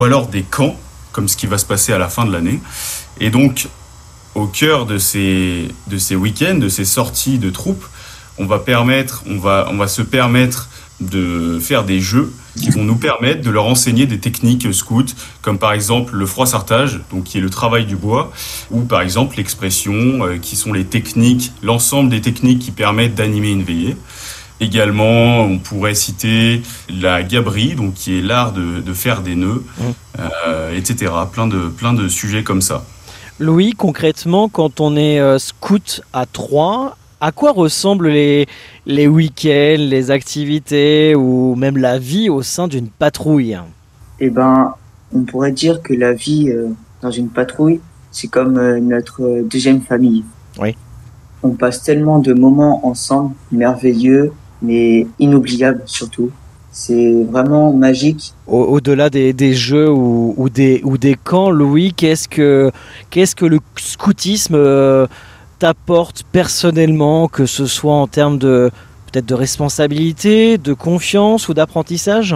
alors des camps, comme ce qui va se passer à la fin de l'année. Et donc, au cœur de ces week-ends, de ces sorties de troupes, on va se permettre de faire des jeux qui vont nous permettre de leur enseigner des techniques scouts, comme par exemple le froissartage, donc qui est le travail du bois, ou par exemple l'expression, qui sont l'ensemble des techniques qui permettent d'animer une veillée. Également, on pourrait citer la gaberie, donc qui est l'art de faire des nœuds, etc. Plein de sujets comme ça. Louis, concrètement, quand on est scout à Troyes, à quoi ressemblent les week-ends, les activités ou même la vie au sein d'une patrouille? Eh ben, on pourrait dire que la vie dans une patrouille, c'est comme notre deuxième famille. Oui. On passe tellement de moments ensemble, merveilleux, mais inoubliables surtout. C'est vraiment magique. Au-delà des jeux ou des camps, Louis, qu'est-ce que le scoutisme t'apporte personnellement, que ce soit en termes peut-être de responsabilité, de confiance ou d'apprentissage?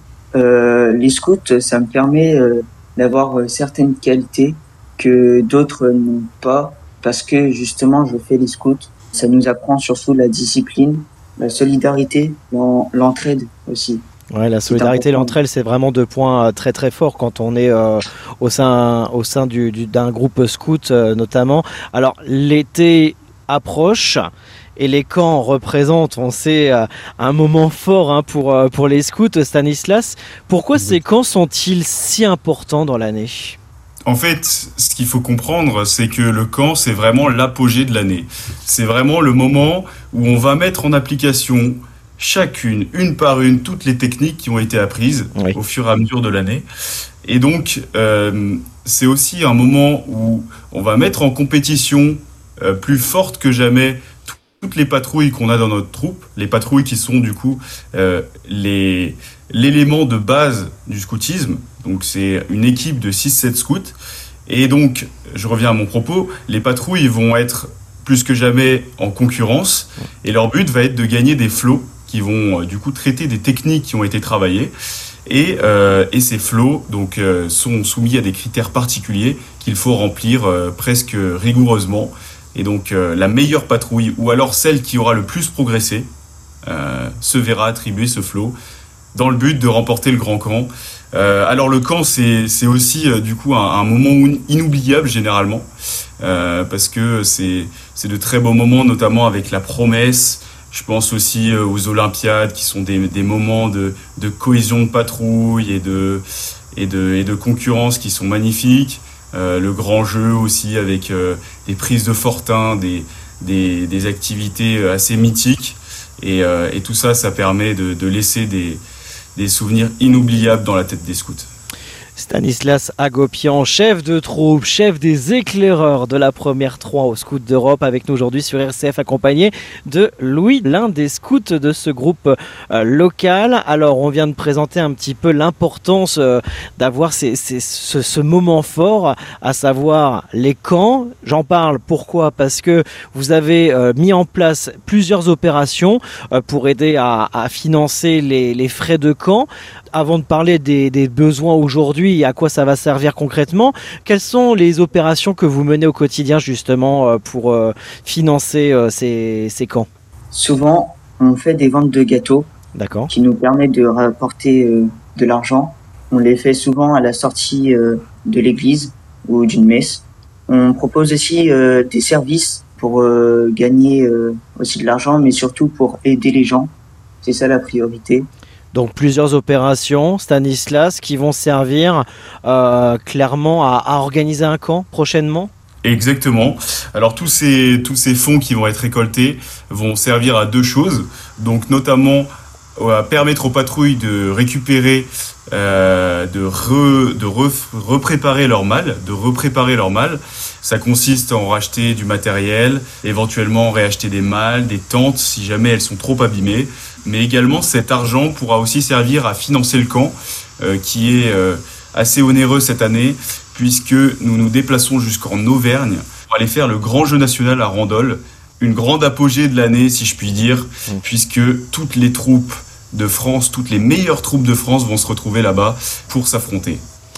Les scouts, ça me permet d'avoir certaines qualités que d'autres n'ont pas, parce que justement, je fais les scouts. Ça nous apprend surtout la discipline, la solidarité, l'entraide aussi. Ouais, la solidarité et l'entraide, c'est vraiment deux points très très forts quand on est au sein d'un groupe scout notamment. Alors l'été approche et les camps représentent, on sait, un moment fort pour les scouts. Stanislas, pourquoi ces camps sont-ils si importants dans l'année ? En fait, ce qu'il faut comprendre, c'est que le camp, c'est vraiment l'apogée de l'année. C'est vraiment le moment où on va mettre en application une par une, toutes les techniques qui ont été apprises au fur et à mesure de l'année. Et donc, c'est aussi un moment où on va mettre en compétition plus forte que jamais toutes les patrouilles qu'on a dans notre troupe, les patrouilles qui sont du coup l'élément de base du scoutisme. Donc c'est une équipe de 6-7 scouts. Et donc, je reviens à mon propos, les patrouilles vont être plus que jamais en concurrence. Et leur but va être de gagner des flots qui vont du coup traiter des techniques qui ont été travaillées. Et ces flots donc, sont soumis à des critères particuliers qu'il faut remplir presque rigoureusement. Et donc la meilleure patrouille, ou alors celle qui aura le plus progressé, se verra attribuer ce flot dans le but de remporter le grand camp. Alors le camp, c'est aussi du coup un moment inoubliable généralement, parce que c'est de très beaux moments, notamment avec la promesse. Je pense aussi aux Olympiades, qui sont des moments de cohésion de patrouille et de concurrence qui sont magnifiques. Le grand jeu aussi avec des prises de fortin, des activités assez mythiques. Et tout ça, ça permet de laisser des souvenirs inoubliables dans la tête des scouts. Stanislas Hagopian, chef de troupe, chef des éclaireurs de la première 3 aux Scouts d'Europe, avec nous aujourd'hui sur RCF, accompagné de Louis, l'un des scouts de ce groupe local. Alors, on vient de présenter un petit peu l'importance d'avoir ce moment fort, à savoir les camps. J'en parle, pourquoi ? Parce que vous avez mis en place plusieurs opérations pour aider à financer les frais de camp. Avant de parler des besoins aujourd'hui et à quoi ça va servir concrètement, quelles sont les opérations que vous menez au quotidien justement pour financer ces camps ? Souvent, on fait des ventes de gâteaux qui nous permettent de rapporter de l'argent. On les fait souvent à la sortie de l'église ou d'une messe. On propose aussi des services pour gagner aussi de l'argent, mais surtout pour aider les gens. C'est ça la priorité. Donc plusieurs opérations, Stanislas, qui vont servir clairement à organiser un camp prochainement ? Exactement. Alors tous ces fonds qui vont être récoltés vont servir à deux choses. Donc notamment à permettre aux patrouilles de récupérer, repréparer leur malle. Ça consiste en racheter du matériel, éventuellement réacheter des malles, des tentes si jamais elles sont trop abîmées. Mais également cet argent pourra aussi servir à financer le camp, qui est assez onéreux cette année, puisque nous nous déplaçons jusqu'en Auvergne pour aller faire le grand jeu national à Randol, une grande apogée de l'année si je puis dire, puisque toutes les troupes de France, toutes les meilleures troupes de France vont se retrouver là-bas pour s'affronter.